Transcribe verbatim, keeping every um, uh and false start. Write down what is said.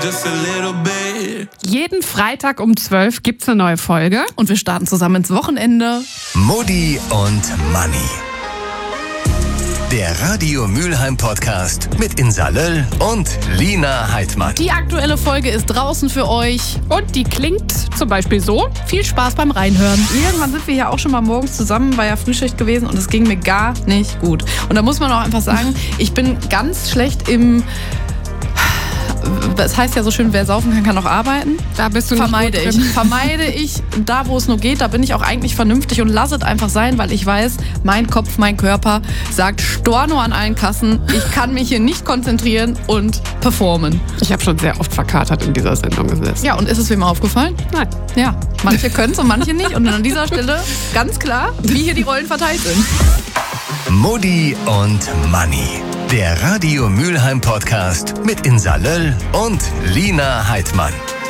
just a little bit. Jeden Freitag um zwölf gibt's eine neue Folge. Und wir starten zusammen ins Wochenende. Mutti und Manni. Der Radio Mülheim Podcast mit Insa Löll und Lina Heidmann. Die aktuelle Folge ist draußen für euch. Und die klingt zum Beispiel so. Viel Spaß beim Reinhören. Irgendwann sind wir ja auch schon mal morgens zusammen, war ja Frühschicht gewesen und es ging mir gar nicht gut. Und da muss man auch einfach sagen, ich bin ganz schlecht im... Es heißt ja so schön, wer saufen kann, kann auch arbeiten. Da bist du nicht Vermeide gut ich. drin. Vermeide ich, da wo es nur geht, da bin ich auch eigentlich vernünftig und lasse es einfach sein, weil ich weiß, mein Kopf, mein Körper sagt Storno an allen Kassen. Ich kann mich hier nicht konzentrieren und performen. Ich habe schon sehr oft verkatert in dieser Sendung gesessen. Ja, und ist es wem aufgefallen? Nein. Ja, manche können es und manche nicht. Und an dieser Stelle ganz klar, wie hier die Rollen verteilt sind. Mutti und Manni. Der Radio Mülheim Podcast mit Insa Löll und Lina Heidmann.